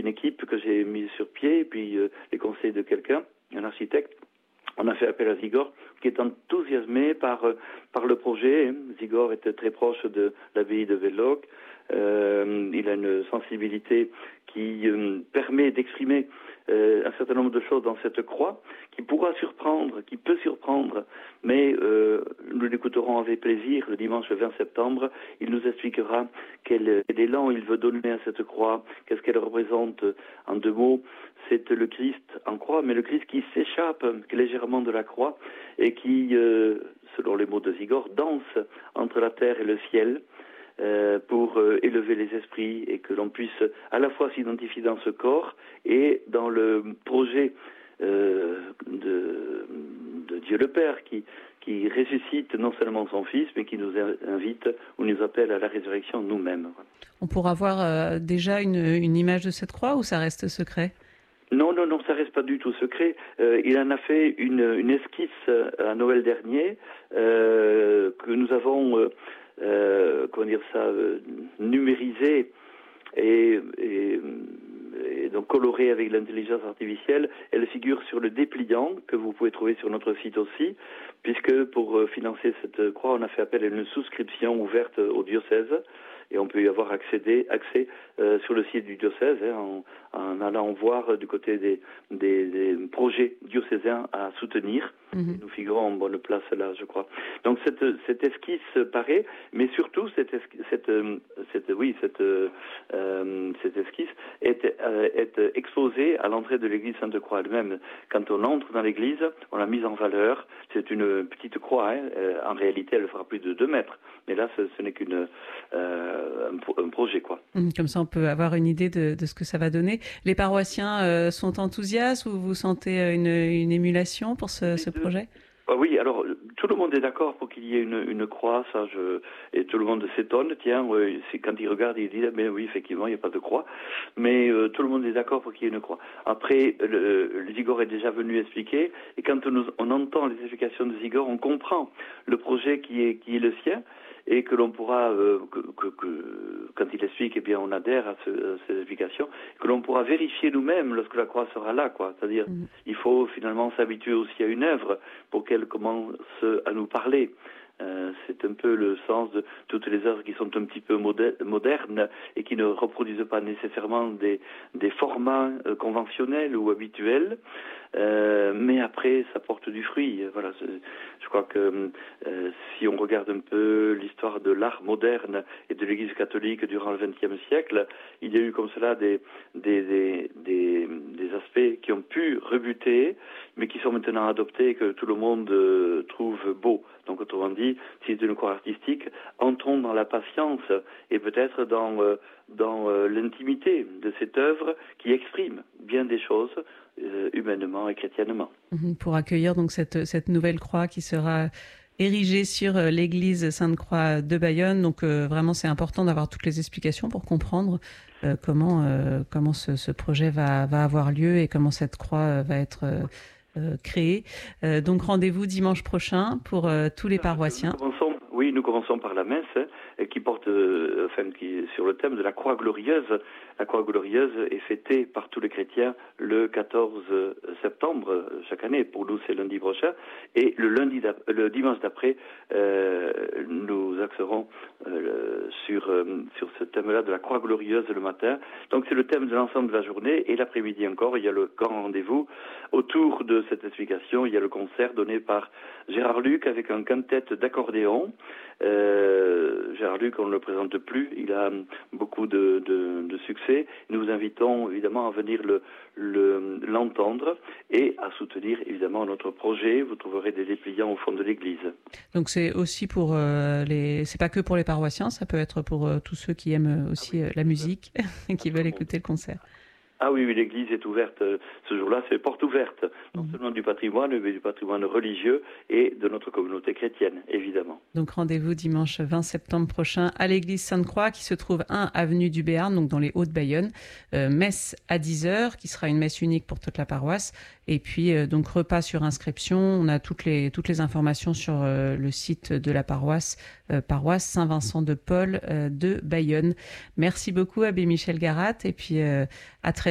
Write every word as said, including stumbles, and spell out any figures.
une équipe que j'ai mise sur pied, et puis euh, les conseils de quelqu'un, un architecte. On a fait appel à Zigor, qui est enthousiasmé par euh, par le projet. Zigor était très proche de l'abbaye de Velloc. Euh, il a une sensibilité qui euh, permet d'exprimer euh, un certain nombre de choses dans cette croix, qui pourra surprendre, qui peut surprendre, mais euh, nous l'écouterons avec plaisir le dimanche vingt septembre. Il nous expliquera quel, quel élan il veut donner à cette croix, qu'est-ce qu'elle représente en deux mots. C'est le Christ en croix, mais le Christ qui s'échappe légèrement de la croix et qui, euh, selon les mots de Zigor, danse entre la terre et le ciel. Euh, pour euh, élever les esprits et que l'on puisse à la fois s'identifier dans ce corps et dans le projet euh, de, de Dieu le Père qui, qui ressuscite non seulement son Fils mais qui nous invite ou nous appelle à la résurrection nous-mêmes. On pourra voir euh, déjà une, une image de cette croix ou ça reste secret ? Non, non, non, ça reste pas du tout secret. Euh, il en a fait une, une esquisse à Noël dernier euh, que nous avons... Euh, Euh, comment dire ça, euh, numérisé et, et, et donc coloré avec l'intelligence artificielle. Elle figure sur le dépliant que vous pouvez trouver sur notre site aussi, puisque pour euh, financer cette croix, on a fait appel à une souscription ouverte au diocèse et on peut y avoir accédé, accès euh, sur le site du diocèse hein, en, en allant voir du côté des, des, des projets diocésains à soutenir. Mmh. Nous figurons en bonne place là, je crois. Donc cette, cette esquisse paraît, mais surtout cette, esquisse, cette, cette oui cette, euh, cette esquisse est, euh, est exposée à l'entrée de l'église Sainte-Croix elle-même. Quand on entre dans l'église, on l'a mise en valeur. C'est une petite croix. Hein. Euh, en réalité, elle fera plus de deux mètres. Mais là, ce, ce n'est qu'une euh, un, un projet, quoi. Comme ça, on peut avoir une idée de, de ce que ça va donner. Les paroissiens euh, sont enthousiastes ou vous sentez une, une émulation pour ce, ce projet ? Ah oui, alors tout le monde est d'accord pour qu'il y ait une, une croix, ça, je, et tout le monde s'étonne. Tiens, ouais, c'est quand il regarde, il dit, mais oui, effectivement, il n'y a pas de croix. Mais euh, tout le monde est d'accord pour qu'il y ait une croix. Après, le, le Zigor est déjà venu expliquer, et quand on, on entend les explications de Zigor, on comprend le projet qui est qui est le sien. Et que l'on pourra, euh, que, que, que, quand il explique, eh bien, on adhère à, ce, à ces explications, que l'on pourra vérifier nous-mêmes lorsque la croix sera là, quoi. C'est-à-dire, mmh. il faut finalement s'habituer aussi à une œuvre pour qu'elle commence à nous parler. Euh, c'est un peu le sens de toutes les œuvres qui sont un petit peu modernes et qui ne reproduisent pas nécessairement des, des formats euh, conventionnels ou habituels. Euh, mais après, ça porte du fruit. Voilà, je crois que euh, si on regarde un peu l'histoire de l'art moderne et de l'Église catholique durant le vingtième siècle, il y a eu comme cela des, des, des, des, des aspects qui ont pu rebuter, mais qui sont maintenant adoptés et que tout le monde euh, trouve beau. Donc, autrement dit, si c'est une croix artistique, entrons dans la patience et peut-être dans, euh, dans euh, l'intimité de cette œuvre qui exprime bien des choses euh, humainement et chrétiennement. Pour accueillir donc cette, cette nouvelle croix qui sera érigée sur l'église Sainte-Croix de Bayonne. Donc, euh, vraiment, c'est important d'avoir toutes les explications pour comprendre euh, comment, euh, comment ce, ce projet va, va avoir lieu et comment cette croix va être euh, Euh, créé. Euh, donc rendez-vous dimanche prochain pour euh, tous les paroissiens. Nous commençons, oui, nous commençons par la messe hein, qui porte, euh, enfin, qui sur le thème de la croix glorieuse. La croix glorieuse est fêtée par tous les chrétiens le quatorze septembre chaque année. Pour nous, c'est lundi prochain. Et le lundi, le dimanche d'après, euh, nous axerons euh, sur euh, sur ce thème-là de la croix glorieuse le matin. Donc c'est le thème de l'ensemble de la journée. Et l'après-midi encore, il y a le grand rendez-vous autour de cette explication. Il y a le concert donné par Gérard Luc avec un quintet d'accordéon. Euh, Gérard Luc, on ne le présente plus. Il a beaucoup de, de, de succès. Nous vous invitons évidemment à venir le, le, l'entendre et à soutenir évidemment notre projet. Vous trouverez des dépliants au fond de l'église. Donc c'est aussi pour euh, les, c'est pas que pour les paroissiens, ça peut être pour euh, tous ceux qui aiment aussi ah oui, euh, la musique et qui veulent écouter le concert. Ah oui, oui, l'église est ouverte. Ce jour-là, c'est porte ouverte, non seulement du patrimoine, mais du patrimoine religieux et de notre communauté chrétienne, évidemment. Donc rendez-vous dimanche vingt septembre prochain à l'église Sainte-Croix, qui se trouve un avenue du Béarn, donc dans les Hauts-de-Bayonne. Euh, messe à dix heures, qui sera une messe unique pour toute la paroisse. Et puis, euh, donc, repas sur inscription. On a toutes les, toutes les informations sur euh, le site de la paroisse, euh, paroisse Saint-Vincent de Paul euh, de Bayonne. Merci beaucoup, Abbé Michel Garat. Et puis, euh, à très